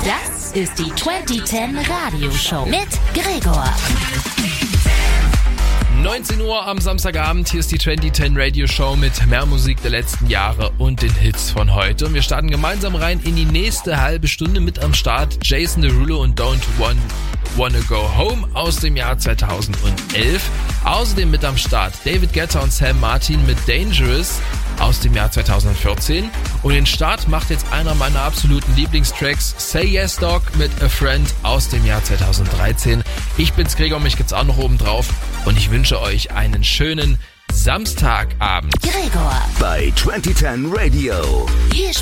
Das ist die 2010 Radioshow mit Gregor. 19 Uhr am Samstagabend, hier ist die 2010 Radio Show mit mehr Musik der letzten Jahre und den Hits von heute. Und wir starten gemeinsam rein in die nächste halbe Stunde. Mit am Start Jason Derulo und Don't Wanna Go Home aus dem Jahr 2011. Außerdem mit am Start David Guetta und Sam Martin mit Dangerous aus dem Jahr 2014. Und den Start macht jetzt einer meiner absoluten Lieblingstracks, Say Yes Dog mit A Friend aus dem Jahr 2013. Ich bin's Gregor, mich gibt's auch noch oben drauf und ich wünsche euch einen schönen Samstagabend. Gregor bei 2010 Radio. Hier